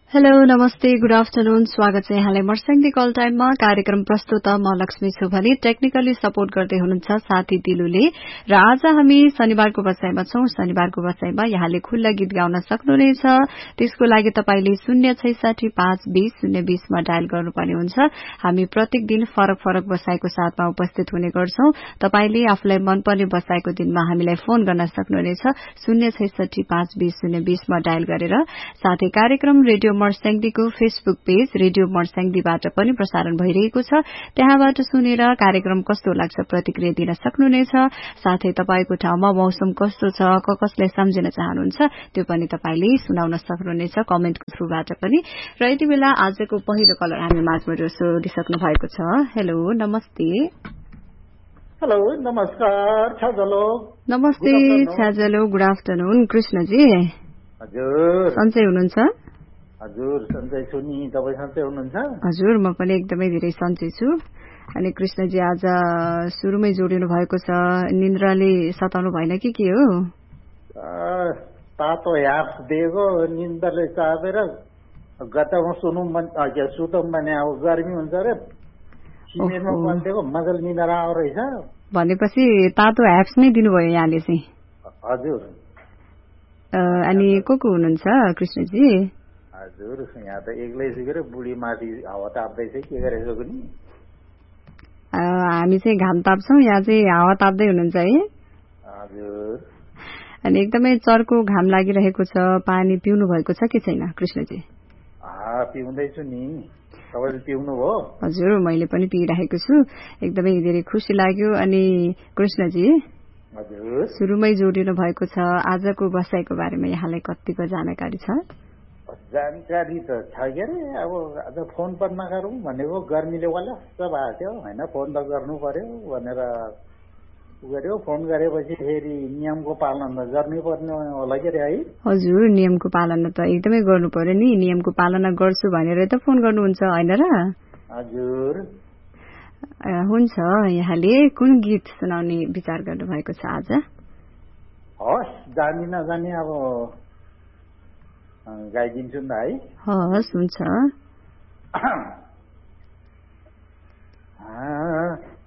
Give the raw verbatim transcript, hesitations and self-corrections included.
hello नमस्ते good afternoon स्वागत छ यहाँलाई मर्स्याङदी कल टाइममा कार्यक्रम प्रस्तुत म लक्ष्मी छु भने टेक्निकली सपोर्ट गर्दै हुनुहुन्छ साथी दिलुले र आज हामी शनिबारको बसाइमा छौं शनिबारको बसाइमा यहाँले खुल्ला गीत गाउन सक्नुहुनेछ त्यसको लागि तपाईले शून्य छैसठी पाँच बीस शून्य बीस मा डायल गर्नुपर्ने हुन्छ हामी प्रत्येक दिन फरक फरक बसाइको साथमा उपस्थित हुने गर्छौं तपाईले आफूलाई मनपर्ने बसाइको दिनमा हामीलाई फोन गर्न सक्नुहुनेछ शून्य छैसठी पाँच बीस शून्य बीस मा डायल गरेर साथै कार्यक्रम रेडियो मर्स्याङदीको फेसबुक पेज रेडियो मर्स्याङदीबाट पनि प्रसारण भइरहेको छ त्यहाँबाट सुनेर कार्यक्रम कस्तो लाग्छ प्रतिक्रिया दिन सक्नुहुनेछ साथै तपाईको ठाउँमा मौसम कस्तो छ क कसलाई सम्झिन चाहनुहुन्छ त्यो पनि तपाईले सुनाउन सक्नुहुनेछ कमेन्टको थ्रुबाट पनि र यति बेला आजको पहिलो कलर हामी माझबाट सोधिसक्नु भएको छ हेलो नमस्ते हेलो नमस्कार छाजलो नमस्ते छाजलो गुड आफ्टरनून कृष्णजी हजुर सन्चै हुनुहुन्छ हजुर सन्चै छु नि तपाई सन्चै हुनुहुन्छ हजुर म पनि एकदमै धेरै सन्चै छु अनि कृष्णजी आज सुरुमै जोडिनु भएको छ निन्द्राले सताउनु भएन कि के हो तातो ह्याप दिएको निन्द्राले चापेर गतमा सुनौँ मन सुतौँ भने अब गर्मी हुन्छ रे सिमेन्टमा बन्देको मजाले निन्द्रा आउँछ रहेछ भनेपछि तातो ह्याप्स नै दिनुभयो यहाँले चाहिँ हजुर अनि को को हुनुहुन्छ कृष्णजी हजुर यहाँ त एक्लै सिकेर बुढी माथि हावा ताप्दैछ के गरेछौ पनि हामी चाहिँ घाम ताप्छौं यहाँ चाहिँ हावा ताप्दै हुनुहुन्छ है हजुर अनि एकदमै चर्को घाम लागिरहेको छ पानी पिउनु भएको छ कि छैन कृष्णजी पिउँदैछु नि तपाईले पिउनु भयो हजुर मैले पनि पिइरहेको छु एकदमै धेरै खुसी लाग्यो अनि कृष्णजी हजुर सुरुमै जोडिनु भएको छ आजको बसाइको बारेमा यहाँलाई कतिको जानकारी छ जानकारी त छ के अरे अब आज फोन पनि नगरौँ भनेको गर्मीले वालस्स भएको थियो होइन फोन त गर्नु पर्यो भनेर गर्यो फोन गरेपछि फेरि नियमको पालन त गर्नै पर्ने होला के अरे है हजुर नियमको पालना त एकदमै गर्नु पर्यो नि नियमको पालना गर्छु भनेर त फोन गर्नुहुन्छ होइन र हजुर हुन्छ यहाँले कुन गीत सुनाउने विचार गर्नुभएको छ आज हस् जानी नजानी अब गाइदिन्छु नि है हस् हुन्छ